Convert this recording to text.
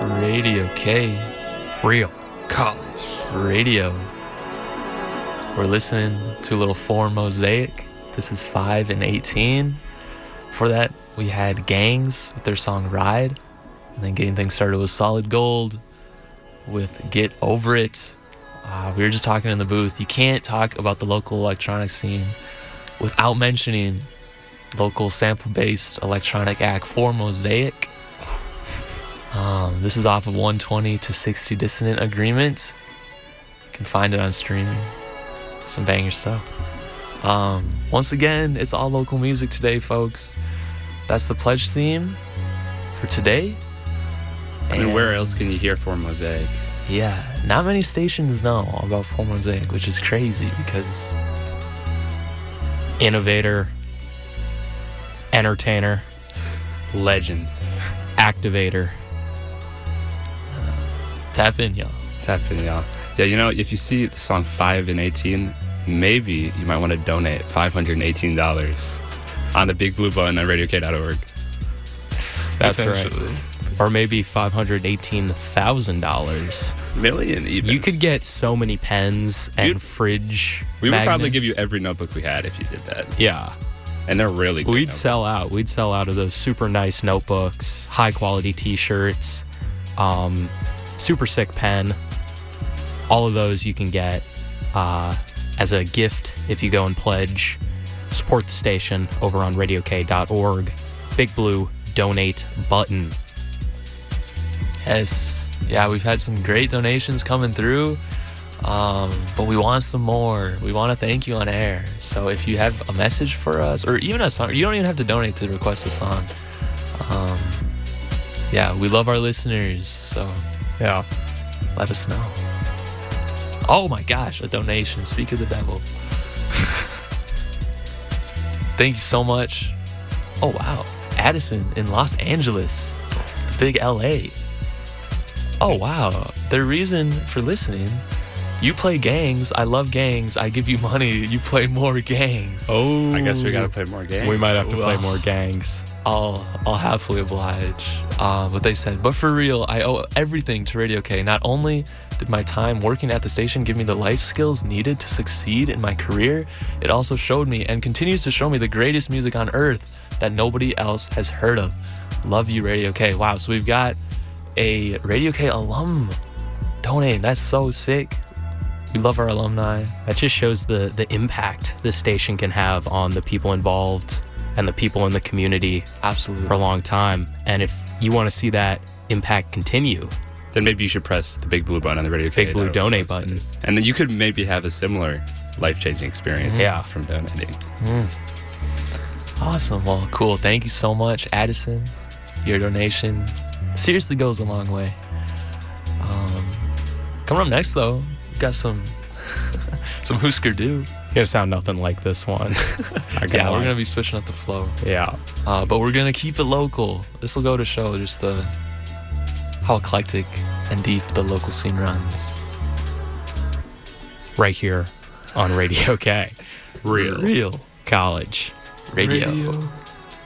Radio K. Real College Radio. We're listening to a little Four Mosaic. This is 5 and 18. Before that, we had Gangs with their song Ride. And then getting things started with Solid Gold with Get Over It. We were just talking in the booth. You can't talk about the local electronic scene without mentioning local sample-based electronic act Four Mosaic. This is off of 120 to 60 Dissonant Agreement. You can find it on streaming. Some banger stuff. Once again, it's all local music today, folks. That's the pledge theme for today. I mean, where else can you hear Four Mosaic? Yeah, not many stations know about Four Mosaic, which is crazy because innovator, entertainer, Legend, activator. Tap in, y'all. Tap in, y'all. Yeah, you know, if you see the song 5 and 18, maybe you might want to donate $518 on the Big Blue Button on RadioK.org. That's right. Or maybe $518,000. Million, even. You could get so many pens and fridge We would magnets. probably give you every notebook we had if you did that. Yeah. And they're really good. We'd sell out. We'd sell out of those super nice notebooks, high quality t-shirts, super sick pen. All of those you can get as a gift if you go and pledge. Support the station over on RadioK.org. Big Blue donate button. Yes. Yeah, we've had some great donations coming through, but we want some more. We want to thank you on air. So if you have a message for us, or even a song, you don't even have to donate to request a song. Yeah, we love our listeners, so Yeah. let us know. Oh my gosh, a donation. Speak of the devil. Thank you so much. Oh wow, Addison in Los Angeles, the big LA. Oh wow, the reason for listening. You play Gangs. I love Gangs. I give you money. You play more Gangs. Oh. I guess we gotta play more games. We might have to play more Gangs. I'll happily oblige. But they said, but for real, I owe everything to Radio K. Not only did my time working at the station give me the life skills needed to succeed in my career, it also showed me and continues to show me the greatest music on earth that nobody else has heard of. Love you, Radio K. Wow, so we've got a Radio K alum donating. That's so sick. We love our alumni. That just shows the impact this station can have on the people involved and the people in the community Absolutely. for a long time. And if you want to see that impact continue, Then maybe you should press the Big Blue button on the Radio K. Big Blue donate button. And then you could maybe have a similar life-changing experience Yeah. from donating. Awesome. Well, cool. Thank you so much, Addison. Your donation seriously goes a long way. Coming up next, though, we've got some Husker Du. gonna sound nothing like this one. Yeah, we're gonna be switching up the flow. Yeah. But we're gonna keep it local. This will go to show just how eclectic and deep the local scene runs. Right here on Radio K. Real College Radio.